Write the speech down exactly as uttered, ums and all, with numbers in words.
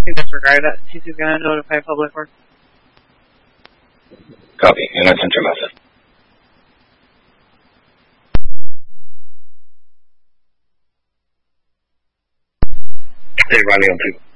You disregard that. T C's going to notify Public Works. Copy, and I sent your message. Hey, Ronnie, on two.